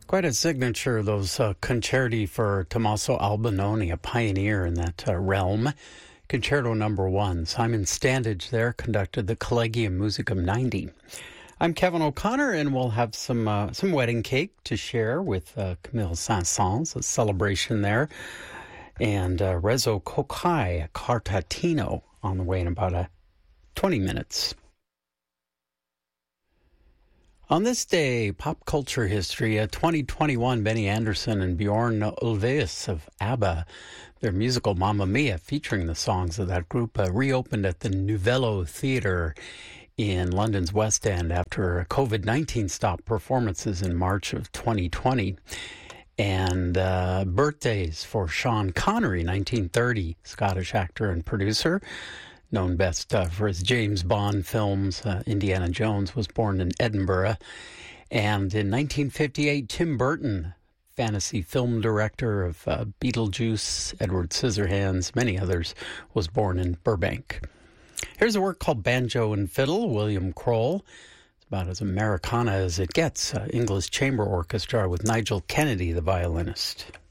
Quite a signature, those concerti for Tommaso Albinoni, a pioneer in that realm. Concerto number 1. Simon Standage there conducted the Collegium Musicum 90. I'm Kevin O'Connor, and we'll have some wedding cake to share with Camille Saint-Saëns, a celebration there, and Rezo Kokai, Cartatino, on the way in about 20 minutes. On this day, pop culture history, 2021, Benny Andersson and Bjorn Ulvaeus of ABBA, their musical Mamma Mia, featuring the songs of that group, reopened at the Novello Theatre in London's West End after COVID-19 stopped performances in March of 2020. And birthdays for Sean Connery, 1930, Scottish actor and producer, known best for his James Bond films. Indiana Jones was born in Edinburgh. And in 1958, Tim Burton, fantasy film director of Beetlejuice, Edward Scissorhands, many others, was born in Burbank. Here's a work called Banjo and Fiddle, William Kroll. It's about as Americana as it gets. English Chamber Orchestra with Nigel Kennedy, the violinist.